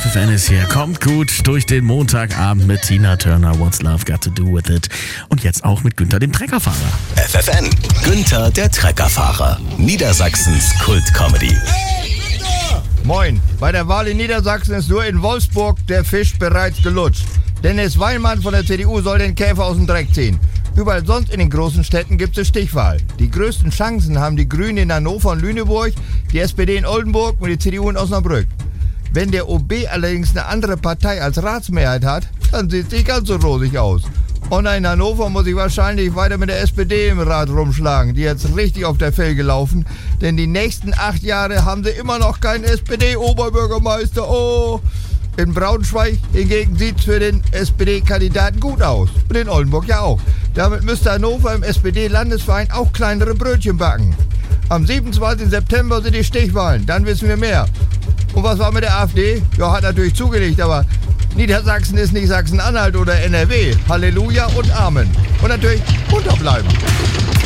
FFN ist hier. Kommt gut durch den Montagabend mit Tina Turner, What's Love Got to Do With It. Und jetzt auch mit Günther, dem Treckerfahrer. FFN, Günther, der Treckerfahrer. Niedersachsens Kult-Comedy. Moin, bei der Wahl in Niedersachsen ist nur in Wolfsburg der Fisch bereits gelutscht. Dennis Weinmann von der CDU soll den Käfer aus dem Dreck ziehen. Überall sonst in den großen Städten gibt es Stichwahl. Die größten Chancen haben die Grünen in Hannover und Lüneburg, die SPD in Oldenburg und die CDU in Osnabrück. Wenn der OB allerdings eine andere Partei als Ratsmehrheit hat, dann sieht es nicht ganz so rosig aus. Und in Hannover muss ich wahrscheinlich weiter mit der SPD im Rat rumschlagen. Die jetzt richtig auf der Fell gelaufen. Denn die nächsten 8 Jahre haben sie immer noch keinen SPD-Oberbürgermeister. Oh! In Braunschweig hingegen sieht es für den SPD-Kandidaten gut aus. Und in Oldenburg ja auch. Damit müsste Hannover im SPD-Landesverein auch kleinere Brötchen backen. Am 27. September sind die Stichwahlen. Dann wissen wir mehr. Und was war mit der AfD? Ja, hat natürlich zugelegt, aber Niedersachsen ist nicht Sachsen-Anhalt oder NRW. Halleluja und Amen. Und natürlich munter bleiben.